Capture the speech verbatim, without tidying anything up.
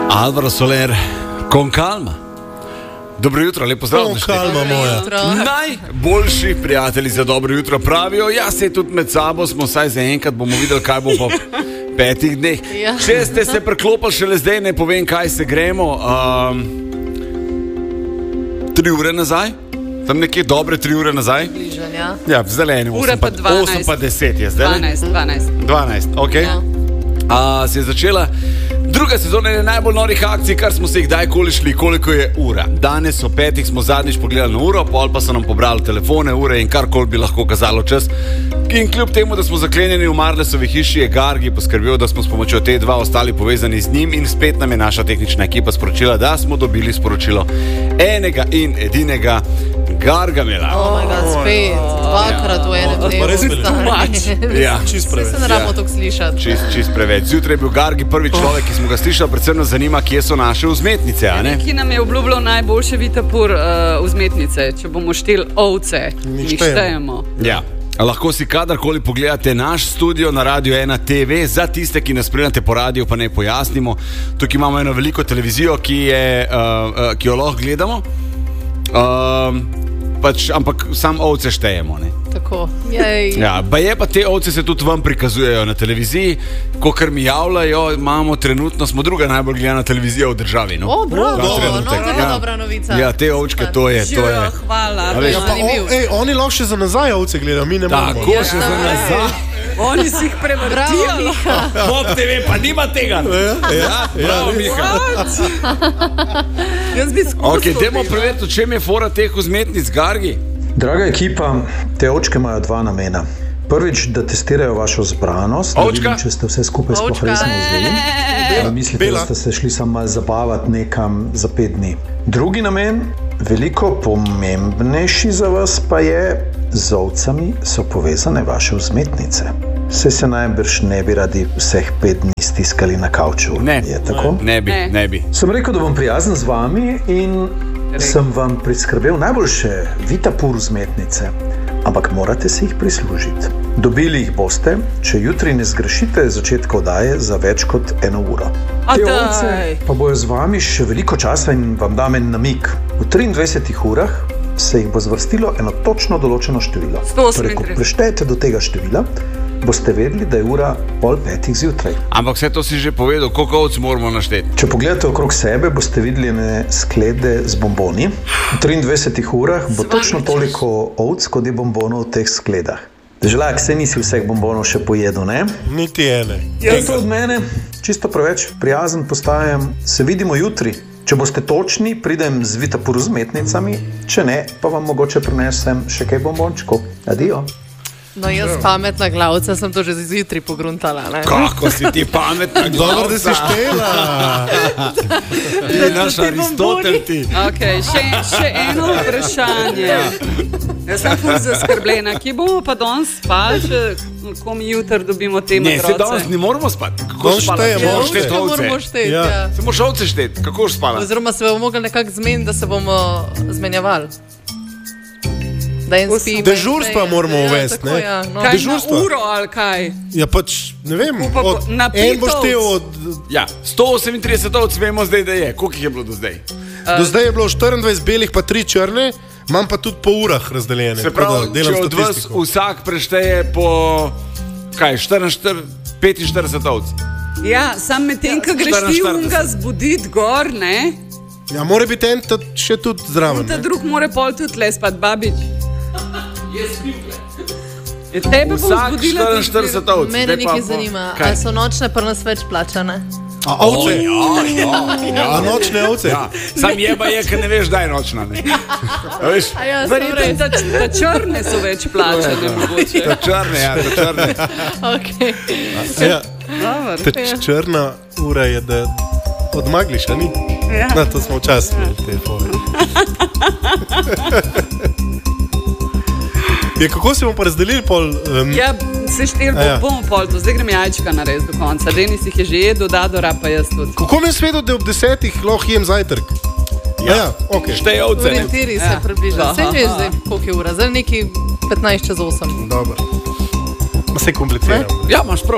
Alvaro Soler, con calma. Dobro jutro, lepo zdrav. Con calma moja. Najboljši prijatelji za dobro jutro pravijo, ja, se tudi med sabo smo, saj za enkrat bomo videli, kaj bo po petih dneh. Ja. Če ste se preklopili šele zdaj, ne povem, kaj se gremo. Um, tri ure nazaj, tam nekje dobre tri ure nazaj. Bližan, ja. Ja, v zeleni, Ura pa dvanajst. osem pa deset je zdaj. dvanajst, dvanajst. dvanajst, ok. Ja. A, se je začela druga sezona ene najbolj norih akcij, kar smo se jih kdajkoli šli, koliko je ura. Danes o petih smo zadnjič pogledali na uro, pol pa so nam pobrali telefone, ure in karkoli bi lahko kazalo čas. In kljub temu, da smo zaklenjeni v Marlesovi hiši, je Gargi poskrbel, da smo s pomočjo te dva ostali povezani z njim in spet nam je naša tehnična ekipa sporočila, da smo dobili sporočilo enega in edinega Gargamela. Oh my god, spet, dvakrat v enem dnevu. pa res veliko. Ja. Čist Vse preveč. se ne rabimo Ja. toliko slišati. Čist, čist preveč. Zjutraj je bil Gargi prvi človek, ki smo ga slišali, predvsem nas zanima, kje so naše vzmetnice, a ne? Ki nam je obljubljal najboljše vitapur uh, vzmetnice, če bomo šteli ovce. Mi Jih štejemo. štejemo. Ja. Lahko si kadarkoli pogledate naš studio na Radio ena T V. Za tiste, ki nas spremljate po radiju, pa ne pojasnimo. Tukaj imamo eno veliko televizijo, ki, je, uh, uh, ki jo lahko gledamo. Uh, pač, ampak sam ovce štejemo. Ne? Tako. Jej. Ja, pa je pa te ovce se tudi vam prikazujejo na televiziji. Kokar mi javljajo, imamo trenutno, smo druga najbolj gledana televizija v državi. No? O, bravo, Ta no, trenutek. zelo Ja. dobra novica. Ja, te ovčke, to je. To je. Živijo, hvala. A veš, Ja, Pa, Zanimiv. o, ej, oni lahko še za nazaj ovce gledajo, mi ne moramo. Tako Ja, še za tako je. nazaj. Oni si jih Bravo, prevrtijo. Miha. Pop T V pa nima tega. Ja, bravo, Miha. Jaz bi skusil. Ok, dajmo preveriti, v čem je fora teh vzmetnic, Gargi. Draga ekipa, te očke imajo dva namena. Prvič, da testirajo vašo zbranost, da Ovčka. vidim, če ste vse skupaj sploh Ovčka. resno vzeli. Ali mislite, Bela. da ste se šli samo malo zabavati nekam za pet dni. Drugi namen, veliko pomembnejši za vas pa je, z ovcami so povezane vaše vzmetnice. Saj se najbrž ne bi radi vseh pet dni stiskali na kavču. Ne. Je tako? Ne bi, Ne. ne bi. Sem rekel, da bom prijazen z vami in sem vam priskrbel najboljše vitapur vzmetnice, ampak morate si jih prislužiti. Dobili jih boste, če jutri ne zgrešite začetka oddaje za več kot eno uro. A Te daj. ovce pa bojo z vami še veliko časa in vam dam en namig. V triindvajsetih urah se jih bo zvrstilo eno točno določeno število. sto Torej, ko osemintrideset. preštejete do tega števila, boste vedeli, da je ura pol petih zjutraj. Ampak vse to si že povedal, koliko ovc moramo našteti. Če pogledate okrog sebe, boste videli ene sklede z bomboni. V triindvajsetih urah bo točno toliko ovc, kot je bombonov v teh skledah. Želak, se nisi vseh bombonov še pojedel, ne? Niti ene. To je to od mene, čisto preveč prijazen postajam. Se vidimo jutri. Če boste točni, pridem z vitapur vzmetnicami, če ne, pa vam mogoče prinesem še kaj bombončkov. Adijo. No, jaz pametna glavca sem to že zjutraj pogruntala. Ne? Kako si ti pametna, Dobro, da si štela. Ti naš Aristotel ti. Okay, še, še eno vprašanje. Jaz sem ful zaskrbljena. Kje bomo pa danes spali, če ko mi jutri dobimo te Ne, se danes matroce? ne moramo spati. Kako Danes spala? štejemo, Ne moreš ovce. šteti To ovce. moramo šteti, Ja. ja. Se moraš ovce šteti, kako boš spala? Oziroma se bomo mogli nekako zmeniti, da se bomo zmenjevali. Da en spi. Dežurstva moramo uvesti, ne? Ja, no. Kaj, Dežurstvo. na uro ali kaj? Ja, pač, ne vem, Pa bo- od, na pet en boš te ovc. od... Ja, sto osemintrideset ovc vemo zdaj, da je. Koliko jih je bilo do zdaj? Do zdaj je bilo štiriindvajset belih, pa tri črne, imam pa tudi po urah razdeljene. Se tako da pravi, delam če od vas statistiko. vsak prešteje po kaj, štiriinštirideset, petinštirideset ovc. Ja, sam medtem, ko greš ti štiriinštirideset. unga zbuditi gor, ne? Ja, mora biti en ta še tudi zraven. Ta ne. drug mora pol tudi le spat, babič. Je tebe bom Vsak zbudila. tudi štiriinštirideset ovc. Mene Zdaj pa nekaj po- zanima, Kaj? ali so nočne pa nas več plačane? A ovce? Ja, ja, A nočne ovce? ja. Sam jeba je, ker ne veš, da je nočna. Ne? A veš? A ja, Verjetno ta, ta črne so več plačane, mogoče. Ta črne, ja, ta črne. Okay. Ja, Dobro. ta črna ura je, da odmagliš, a ni? Ja. Na, to smo včasih imeli te fore. Je, kako se bomo pa razdelili pol? Um, Ja, se štir bo, A ja. bomo pol to. Zdaj grem jajčka narediti do konca. Denis jih je že jedel, Dadora pa jaz tudi. Kako mi je sveto, da ob desetih lahko jem zajtrk? Ja, ja ok. Šteje ovce. ne? Orientiri se Ja. približa. Aha, Vse veš aha. zdaj, koliko je ura. Zdaj neki petnajst čez osem. Dobro. Ma se kompliciramo. Ja, imaš prav.